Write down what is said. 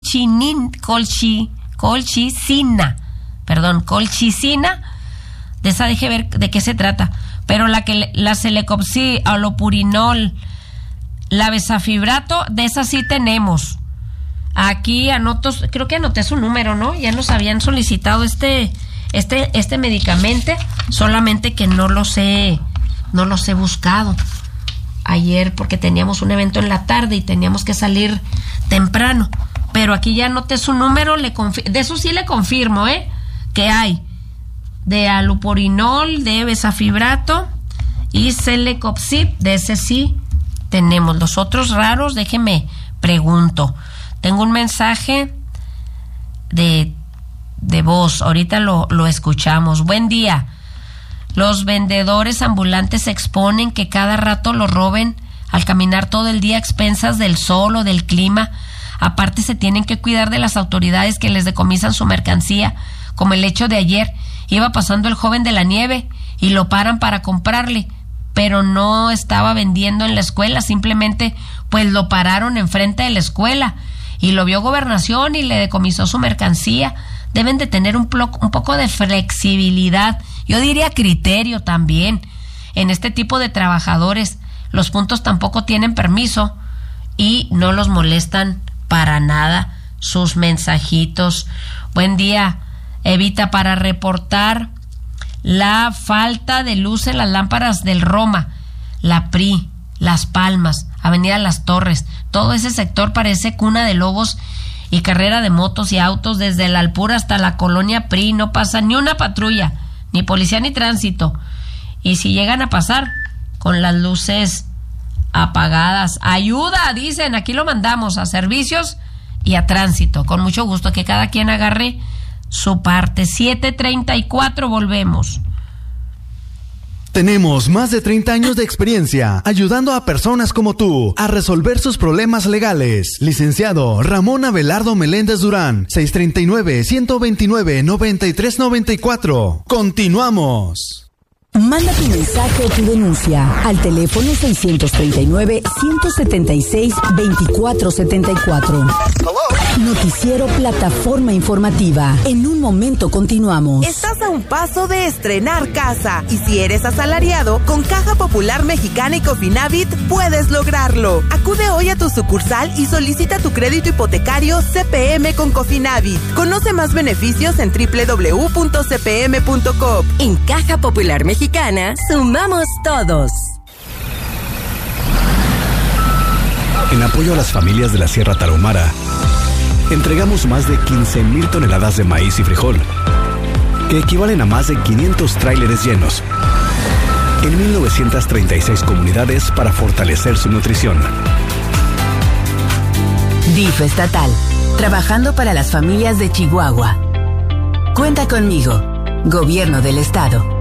colchicina. De esa deje ver de qué se trata. Pero la Celecoxib, alopurinol, la besafibrato, de esa sí tenemos. Aquí creo que anoté su número, ¿no? Ya nos habían solicitado este medicamento, solamente que no los he buscado ayer porque teníamos un evento en la tarde y teníamos que salir temprano. Pero aquí ya anoté su número, de eso sí le confirmo, que hay de alopurinol, de besafibrato y Celecoxib, de ese sí tenemos. Los otros raros, déjeme pregunto. Tengo un mensaje de voz, ahorita lo escuchamos. Buen día. Los vendedores ambulantes exponen que cada rato lo roben al caminar todo el día a expensas del sol o del clima. Aparte se tienen que cuidar de las autoridades que les decomisan su mercancía, como el hecho de ayer. Iba pasando el joven de la nieve y lo paran para comprarle, pero no estaba vendiendo en la escuela, simplemente pues lo pararon enfrente de la escuela y lo vio Gobernación y le decomisó su mercancía. Deben de tener un poco de flexibilidad, yo diría criterio también, en este tipo de trabajadores. Los puntos tampoco tienen permiso y no los molestan para nada sus mensajitos. Buen día, Evita, para reportar la falta de luz en las lámparas del Roma, la PRI, Las Palmas, Avenida Las Torres. Todo ese sector parece cuna de lobos y carrera de motos y autos. Desde la Alpura hasta la colonia PRI no pasa ni una patrulla, ni policía ni tránsito. Y si llegan a pasar con las luces apagadas, ayuda, dicen, aquí lo mandamos a servicios y a tránsito. Con mucho gusto, que cada quien agarre su parte. 7:34, volvemos. Tenemos más de 30 años de experiencia ayudando a personas como tú a resolver sus problemas legales. Licenciado Ramón Abelardo Meléndez Durán, 639-129-9394. Continuamos. Manda tu mensaje o tu denuncia al teléfono 639-176-2474. Noticiero Plataforma Informativa. En un momento continuamos. Estás a un paso de estrenar casa y si eres asalariado, con Caja Popular Mexicana y Cofinavit puedes lograrlo. Acude hoy a tu sucursal y solicita tu crédito hipotecario CPM con Cofinavit. Conoce más beneficios en www.cpm.com. En Caja Popular Mexicana sumamos todos. En apoyo a las familias de la Sierra Tarahumara, entregamos más de 15,000 toneladas de maíz y frijol, que equivalen a más de 500 tráileres llenos, en 1,936 comunidades para fortalecer su nutrición. DIF estatal, trabajando para las familias de Chihuahua. Cuenta conmigo, Gobierno del Estado.